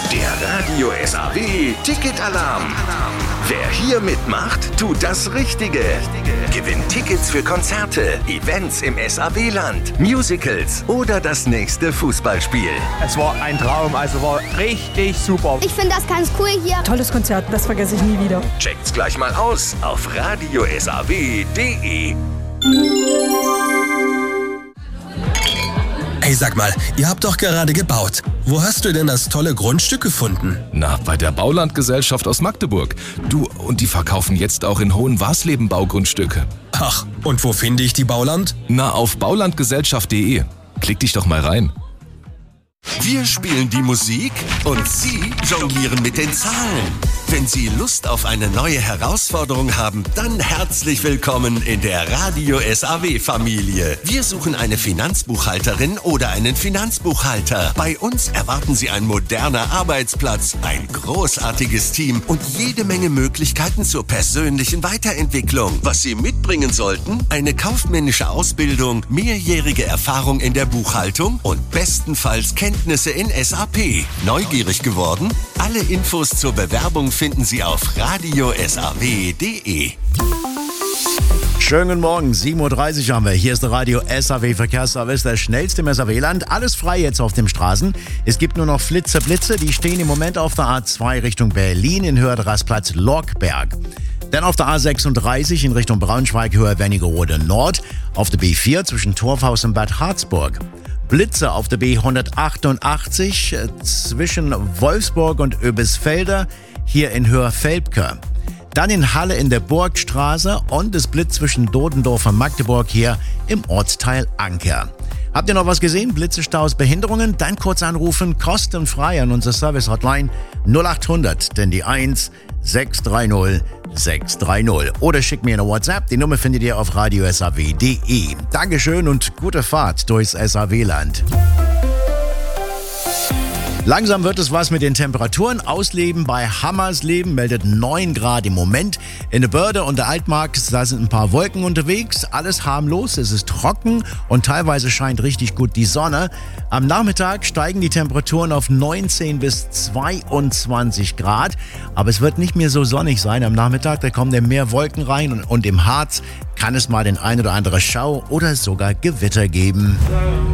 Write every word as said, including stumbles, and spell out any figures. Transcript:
Der Radio S A W Ticketalarm. Wer hier mitmacht, tut das Richtige. Gewinnt Tickets für Konzerte, Events im S A W-Land, Musicals oder das nächste Fußballspiel. Es war ein Traum, also war richtig super. Ich finde das ganz cool hier. Tolles Konzert, das vergesse ich nie wieder. Checkt's gleich mal aus auf radio s a w punkt d e. Hey, sag mal, ihr habt doch gerade gebaut. Wo hast du denn das tolle Grundstück gefunden? Na, bei der Baulandgesellschaft aus Magdeburg. Du, und die verkaufen jetzt auch in Hohenwarsleben Baugrundstücke. Ach, und wo finde ich die Bauland? Na, auf baulandgesellschaft punkt de. Klick dich doch mal rein. Wir spielen die Musik und Sie jonglieren mit den Zahlen. Wenn Sie Lust auf eine neue Herausforderung haben, dann herzlich willkommen in der Radio S A W-Familie. Wir suchen eine Finanzbuchhalterin oder einen Finanzbuchhalter. Bei uns erwarten Sie ein moderner Arbeitsplatz, ein großartiges Team und jede Menge Möglichkeiten zur persönlichen Weiterentwicklung. Was Sie mitbringen sollten? Eine kaufmännische Ausbildung, mehrjährige Erfahrung in der Buchhaltung und bestenfalls Kenntnisse in S A P. Neugierig geworden? Alle Infos zur Bewerbung finden Sie auf radio s a w punkt d e. Schönen guten Morgen, sieben Uhr dreißig haben wir. Hier ist der Radio S A W Verkehrsservice, der schnellste im S A W-Land. Alles frei jetzt auf den Straßen. Es gibt nur noch Flitzer, Blitze, die stehen im Moment auf der A zwei Richtung Berlin in Höhe der Rastplatz Lockberg. Dann auf der A sechsunddreißig in Richtung Braunschweig, Höhe Wernigerode Nord. Auf der B vier zwischen Torfhaus und Bad Harzburg. Blitze auf der B hundertachtundachtzig zwischen Wolfsburg und Oebisfelder, hier in Höher-Velpke. Dann in Halle in der Burgstraße und es Blitz zwischen Dodendorf und Magdeburg hier im Ortsteil Anker. Habt ihr noch was gesehen? Blitze, Staus, Behinderungen? Dann kurz anrufen, kostenfrei an unsere Service-Hotline null acht hundert, denn die eins sechs drei null sechs drei null. Oder schickt mir eine WhatsApp, die Nummer findet ihr auf radio s a w punkt d e. Dankeschön und gute Fahrt durchs S A W-Land. Langsam wird es was mit den Temperaturen. Ausleben bei Hammersleben meldet neun Grad im Moment. In der Börde und der Altmark, da sind ein paar Wolken unterwegs. Alles harmlos, es ist trocken und teilweise scheint richtig gut die Sonne. Am Nachmittag steigen die Temperaturen auf neunzehn bis zweiundzwanzig Grad. Aber es wird nicht mehr so sonnig sein am Nachmittag. Da kommen dann mehr Wolken rein und, und im Harz kann es mal den ein oder andere Schau oder sogar Gewitter geben.